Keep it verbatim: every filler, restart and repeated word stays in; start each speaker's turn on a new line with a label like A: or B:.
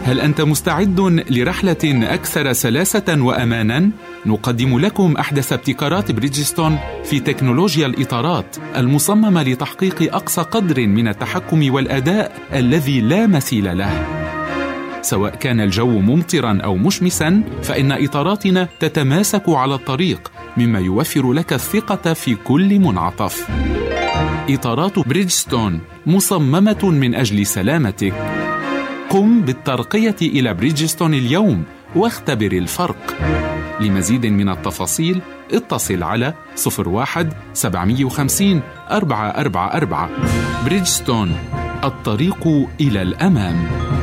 A: هل أنت مستعد لرحلة أكثر سلاسة وأماناً؟ نقدم لكم أحدث ابتكارات بريدجستون في تكنولوجيا الإطارات المصممة لتحقيق أقصى قدر من التحكم والأداء الذي لا مثيل له. سواء كان الجو ممطراً أو مشمساً، فإن إطاراتنا تتماسك على الطريق، مما يوفر لك الثقة في كل منعطف. إطارات بريدجستون مصممة من أجل سلامتك. قم بالترقية إلى بريدجستون اليوم واختبر الفرق. لمزيد من التفاصيل اتصل على صفر واحد سبعمائة وخمسين أربعة أربعة أربعة. بريدجستون، الطريق إلى الأمام.